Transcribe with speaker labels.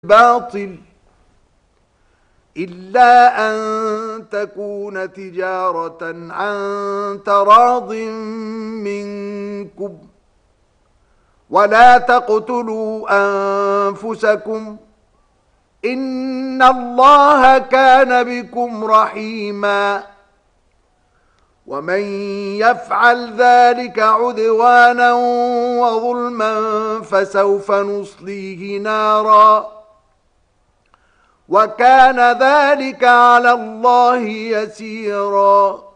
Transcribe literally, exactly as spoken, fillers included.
Speaker 1: باطل إلا أن تكون تجارة عن تراض منكم ولا تقتلوا أنفسكم إن الله كان بكم رحيما ومن يفعل ذلك عدوانا وظلما فسوف نصليه نارا وكان ذلك على الله يسيرا